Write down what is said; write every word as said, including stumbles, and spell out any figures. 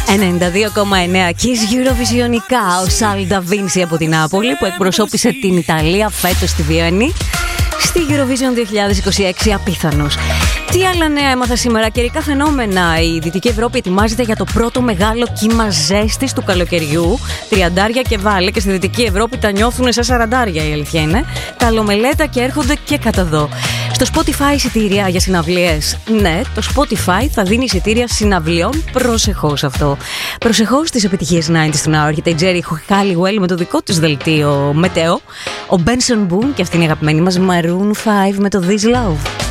ενενήντα δύο κόμμα εννέα Kiss Eurovisionica. Ο Σαλ Νταβίντσι από την Νάπολη που εκπροσώπησε την Ιταλία φέτος στη Βιέννη στη Eurovision δύο χιλιάδες είκοσι έξι. Απίθανος. Τι άλλα νέα έμαθα σήμερα? Καιρικά φαινόμενα. Η Δυτική Ευρώπη ετοιμάζεται για το πρώτο μεγάλο κύμα ζέστης του καλοκαιριού. Τριαντάρια και βάλε, και στη Δυτική Ευρώπη τα νιώθουν σαν σαραντάρια, η αλήθεια είναι. Καλομελέτα και έρχονται και κατά εδώ. Στο Spotify εισιτήρια για συναυλίες. Ναι, το Spotify θα δίνει εισιτήρια συναυλιών. Προσεχώς αυτό. Προσεχώς τις επιτυχίες ενενήντα του Now. Έρχεται η Jerry Halliwell με το δικό της δελτίο μετέο. Ο Benson Boone και αυτή είναι η αγαπημένη μας Maroon φάιβ με το This Love.